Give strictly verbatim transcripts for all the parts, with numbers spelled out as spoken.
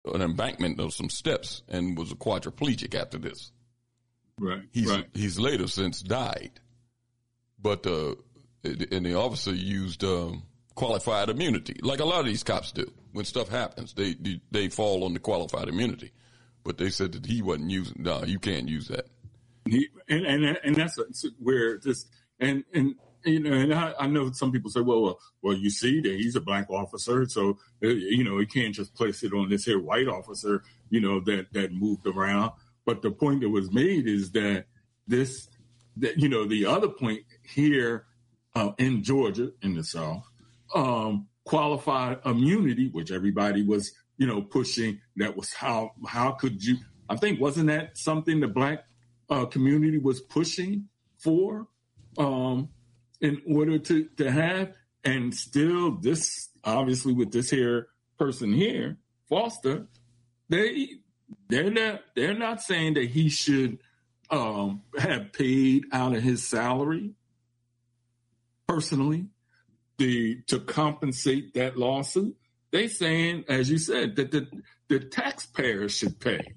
an embankment of some steps and was a quadriplegic after this. Right. He's, right. he's later since died. But, uh, and the officer used, um, qualified immunity, like a lot of these cops do. When stuff happens, they, they fall under qualified immunity. But they said that he wasn't using, no, you can't use that. He, and, and, and that's where this, and, and, you know, and I, I know some people say, well, well, well, you see that he's a black officer. So, you know, he can't just place it on this here white officer, you know, that, that moved around. But the point that was made is that this, that, you know, the other point here, uh, in Georgia, in the South, um, qualified immunity, which everybody was, you know, pushing. That was how, how could you, I think, wasn't that something the black uh, community was pushing for, um, in order to, to have, and still this, obviously with this here person here, Foster, they, they're not, they're not saying that he should, um, have paid out of his salary personally the, to compensate that lawsuit. They saying, as you said, that the, the taxpayers should pay.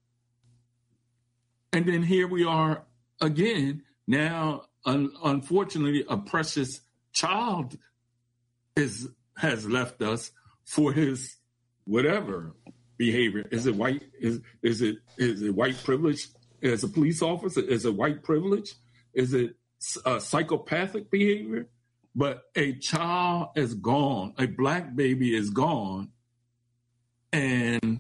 And then here we are again. Now, un- unfortunately, a precious child is has left us for his whatever behavior. Is it white? Is is it is it white privilege as a police officer? Is it white privilege? Is it uh, psychopathic behavior? But a child is gone. A black baby is gone, and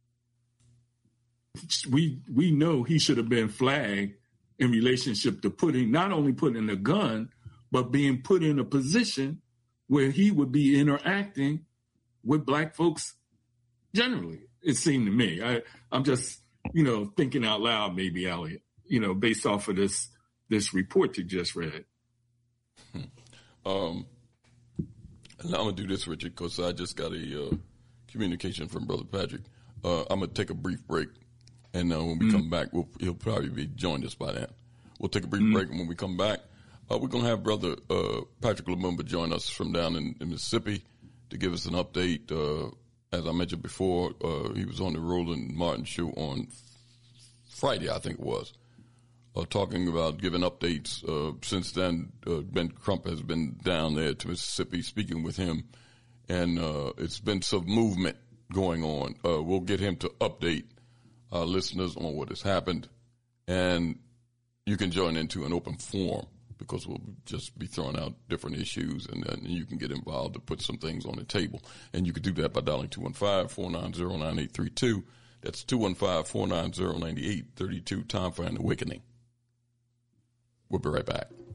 we we know he should have been flagged in relationship to putting, not only putting a gun, but being put in a position where he would be interacting with black folks generally, it seemed to me. I, I'm just, you know, thinking out loud, maybe, Elliot, you know, based off of this this report you just read. Um, and I'm going to do this, Richard, because I just got a uh, communication from Brother Patrick. Uh, I'm going to take a brief break. And uh, when we mm-hmm. come back, we'll, he'll probably be joined us by then. We'll take a brief mm-hmm. break, and when we come back, uh, we're going to have Brother uh, Patrick Lumumba join us from down in, in Mississippi to give us an update. Uh, as I mentioned before, uh, he was on the Roland Martin show on Friday, I think it was, uh, talking about giving updates. Uh, since then, uh, Ben Crump has been down there to Mississippi speaking with him, and uh, it's been some movement going on. Uh, we'll get him to update our listeners on what has happened, and you can join into an open forum because we'll just be throwing out different issues, and then you can get involved to put some things on the table. And you can do that by dialing two one five, four nine zero, nine eight three two. That's two one five, four nine zero, nine eight three two. Time for an awakening. We'll be right back.